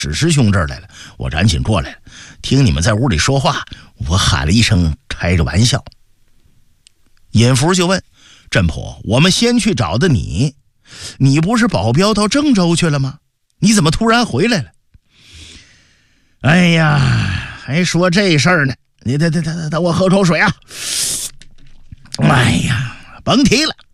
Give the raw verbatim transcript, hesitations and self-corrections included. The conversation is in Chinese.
史师兄这儿来了，我赶紧过来了。听你们在屋里说话，我喊了一声开着玩笑。尹福就问：镇婆，我们先去找的你，你不是保镖到郑州去了吗？你怎么突然回来了？哎呀，还说这事儿呢，你等等等等，我喝口水啊。哎呀，甭提了，